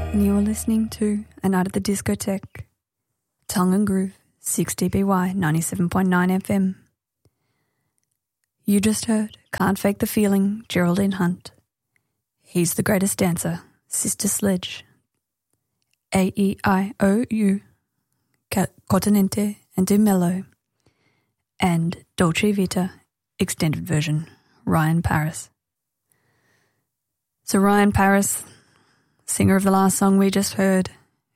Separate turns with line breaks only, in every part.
And you're listening to A Night at the Discotheque, Tongue and Groove, 6dBY, 97.9 FM. You just heard Can't Fake the Feeling, Geraldine Hunt. He's the Greatest Dancer, Sister Sledge. AEIOU, Continente and De Mello. And Dolce Vita, extended version, Ryan Paris. So Ryan Paris, singer of the last song we just heard,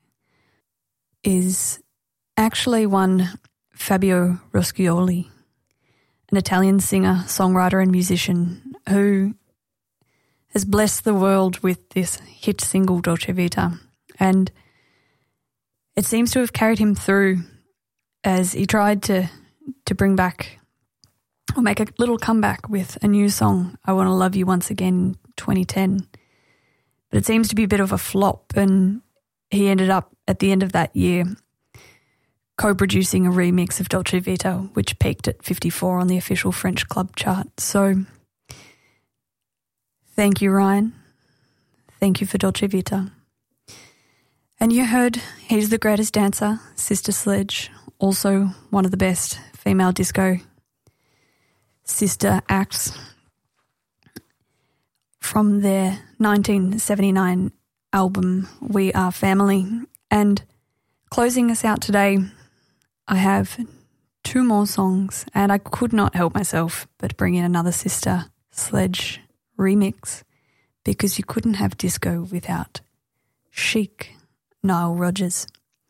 is actually one Fabio Roscioli, an Italian singer, songwriter and musician who has blessed the world with this hit single Dolce Vita, and it seems to have carried him through as he tried to bring back or make a little comeback with a new song, I Want to Love You Once Again, in 2010. But it seems to be a bit of a flop, and he ended up at the end of that year co-producing a remix of Dolce Vita, which peaked at 54 on the official French club chart. So thank you, Ryan. Thank you for Dolce Vita. And you heard He's the Greatest Dancer, Sister Sledge, also one of the best female disco sister acts from their 1979 album We Are Family. And closing us out today, I have two more songs, and I could not help myself but bring in another Sister Sledge remix, because you couldn't have disco without chic Nile Rodgers.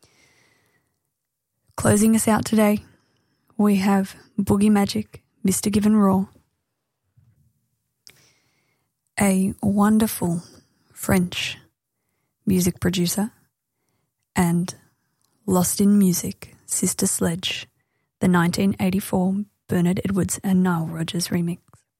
Closing us out today, we have Boogie Magic, Mr. Given Raw, a wonderful French music producer, and Lost in Music, Sister Sledge, the 1984 Bernard Edwards and Nile Rodgers remix.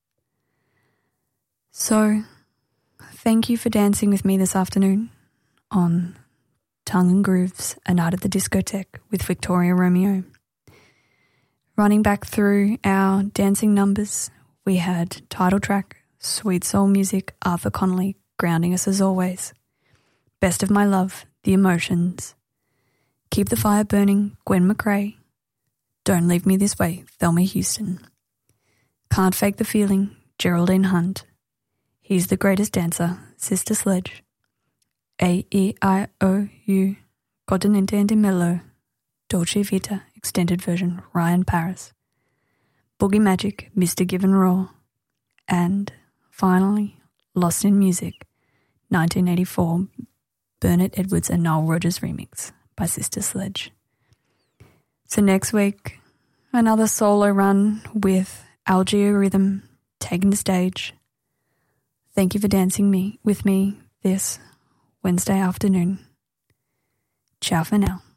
So, thank you for dancing with me this afternoon on Tongue and Grooves, A Night at the Discotheque with Victoria Romeo. Running back through our dancing numbers, we had title track, Sweet Soul Music, Arthur Connolly, grounding us as always. Best of My Love, The Emotions. Keep the Fire Burning, Gwen McRae. Don't Leave Me This Way, Thelma Houston. Can't Fake the Feeling, Geraldine Hunt. He's the Greatest Dancer, Sister Sledge. AEIOU, Continente and De Mello. Dolce Vita, extended version, Ryan Paris. Boogie Magic, Mr. Given Raw. And finally, Lost in Music, 1984, Bernard Edwards and Nile Rodgers remix by Sister Sledge. So next week, another solo run with Algeo Rhythm taking the stage. Thank you for dancing with me this Wednesday afternoon. Ciao for now.